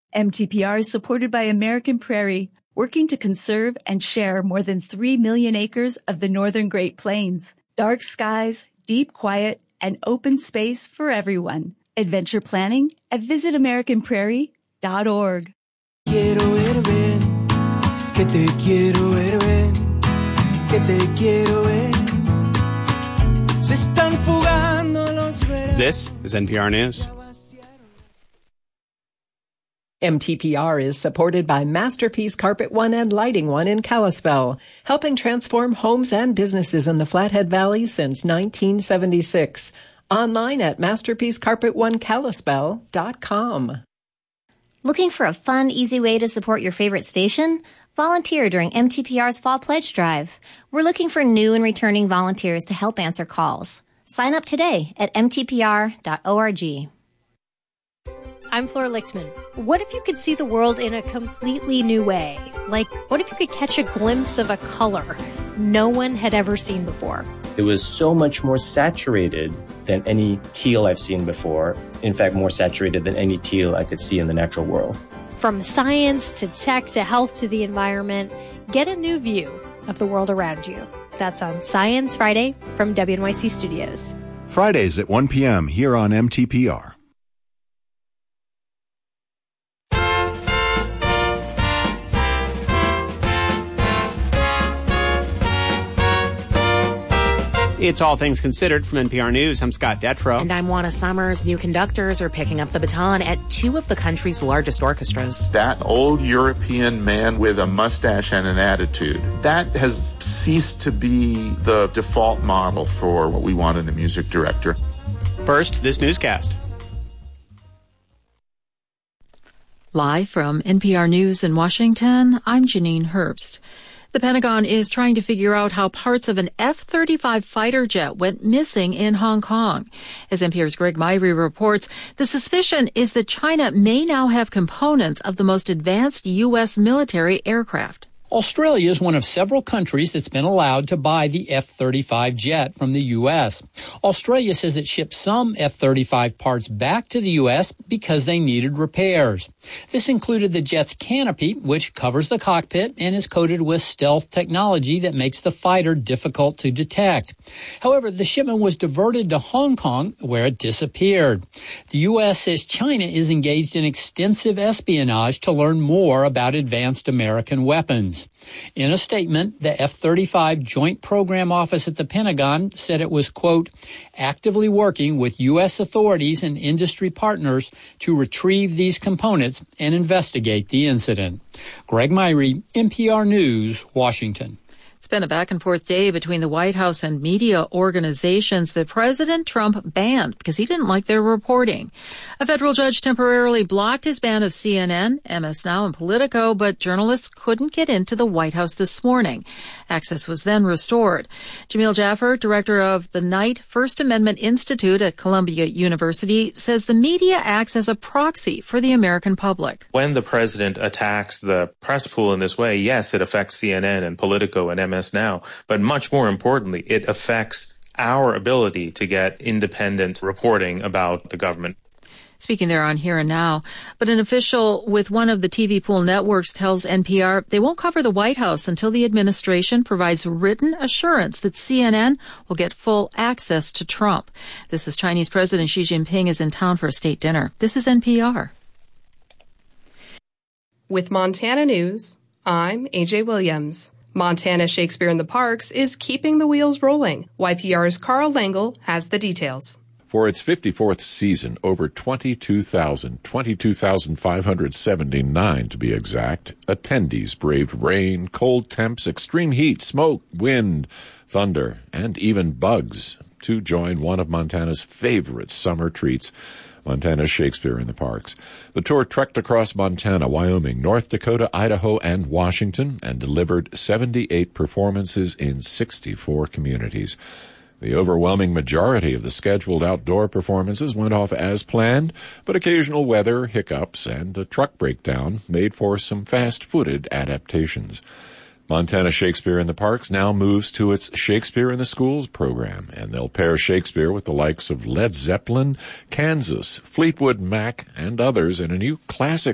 MTPR is supported by American Prairie, working to conserve and share more than 3 million acres of the northern Great Plains. Dark skies, deep quiet, and open space for everyone. Adventure planning at visitamericanprairie.org. Quiero ver, ven, que te quiero ver, ven, que te quiero ver. Se están fugando los veranos. This is NPR News. MTPR is supported by Masterpiece Carpet One and Lighting One in Kalispell, helping transform homes and businesses in the Flathead Valley since 1976. Online at masterpiececarpetoneKalispell.com. Looking for a fun, easy way to support your favorite station? Volunteer during MTPR's Fall Pledge Drive. We're looking for new and returning volunteers to help answer calls. Sign up today at mtpr.org. I'm Flora Lichtman. What if you could see the world in a completely new way? Like, what if you could catch a glimpse of a color no one had ever seen before? It was so much more saturated than any teal I've seen before. In fact, more saturated than any teal I could see in the natural world. From science to tech to health to the environment, get a new view of the world around you. That's on Science Friday from WNYC Studios. Fridays at 1 p.m. here on MTPR. It's All Things Considered from NPR News. I'm Scott Detrow. And I'm Juana Summers. New conductors are picking up the baton at two of the country's largest orchestras. That old European man with a mustache and an attitude, that has ceased to be the default model for what we want in a music director. First, this newscast. Live from NPR News in Washington, I'm Janine Herbst. The Pentagon is trying to figure out how parts of an F-35 fighter jet went missing in Hong Kong. As NPR's Greg Myrie reports, the suspicion is that China may now have components of the most advanced U.S. military aircraft. Australia is one of several countries that's been allowed to buy the F-35 jet from the U.S. Australia says it shipped some F-35 parts back to the U.S. because they needed repairs. This included the jet's canopy, which covers the cockpit and is coated with stealth technology that makes the fighter difficult to detect. However, the shipment was diverted to Hong Kong, where it disappeared. The U.S. says China is engaged in extensive espionage to learn more about advanced American weapons. In a statement, the F-35 Joint Program Office at the Pentagon said it was, quote, actively working with U.S. authorities and industry partners to retrieve these components and investigate the incident. Greg Myrie, NPR News, Washington. It's been a back-and-forth day between the White House and media organizations that President Trump banned because he didn't like their reporting. A federal judge temporarily blocked his ban of CNN, MS Now, and Politico, but journalists couldn't get into the White House this morning. Access was then restored. Jamil Jaffer, director of the Knight First Amendment Institute at Columbia University, says the media acts as a proxy for the American public. When the president attacks the press pool in this way, yes, it affects CNN and Politico and MS Now, but much more importantly, it affects our ability to get independent reporting about the government. Speaking there on Here and Now, but an official with one of the TV pool networks tells NPR they won't cover the White House until the administration provides written assurance that CNN will get full access to Trump. This is Chinese President Xi Jinping is in town for a state dinner. This is NPR. With Montana News, I'm AJ Williams. Montana Shakespeare in the Parks is keeping the wheels rolling. YPR's Carl Langle has the details. For its 54th season, over 22,579 to be exact, attendees braved rain, cold temps, extreme heat, smoke, wind, thunder, and even bugs to join one of Montana's favorite summer treats, Montana Shakespeare in the Parks. The tour trekked across Montana, Wyoming, North Dakota, Idaho, and Washington and delivered 78 performances in 64 communities. The overwhelming majority of the scheduled outdoor performances went off as planned, but occasional weather, hiccups, and a truck breakdown made for some fast-footed adaptations. Montana Shakespeare in the Parks now moves to its Shakespeare in the Schools program, and they'll pair Shakespeare with the likes of Led Zeppelin, Kansas, Fleetwood Mac, and others in a new classic